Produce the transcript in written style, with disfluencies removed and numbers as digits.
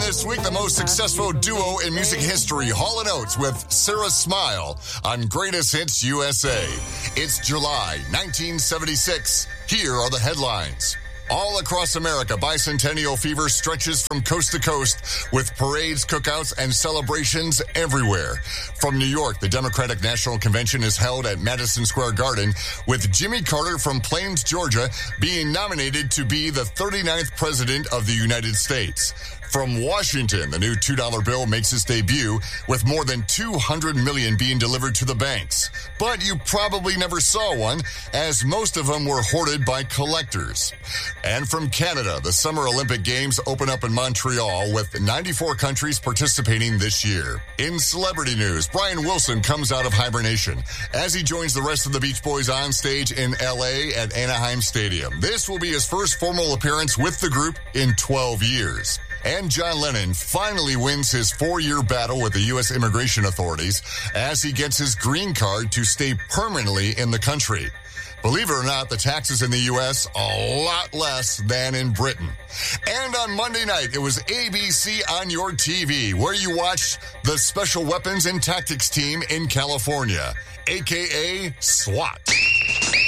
This week, the most successful duo in music history, Hall & Oates with Sarah Smile on Greatest Hits USA. It's July 1976. Here are the headlines. All across America, bicentennial fever stretches from coast to coast with parades, cookouts, and celebrations everywhere. From New York, the Democratic National Convention is held at Madison Square Garden, with Jimmy Carter from Plains, Georgia, being nominated to be the 39th President of the United States. From Washington, the new $2 bill makes its debut, with more than $200 million being delivered to the banks. But you probably never saw one, as most of them were hoarded by collectors. And from Canada, the Summer Olympic Games open up in Montreal, with 94 countries participating this year. In celebrity news, Brian Wilson comes out of hibernation as he joins the rest of the Beach Boys on stage in L.A. at Anaheim Stadium. This will be his first formal appearance with the group in 12 years. And John Lennon finally wins his 4-year battle with the U.S. immigration authorities as he gets his green card to stay permanently in the country. Believe it or not, the taxes in the U.S. a lot less than in Britain. And on Monday night, it was ABC on your TV, where you watched the Special Weapons and Tactics Team in California, a.k.a. SWAT.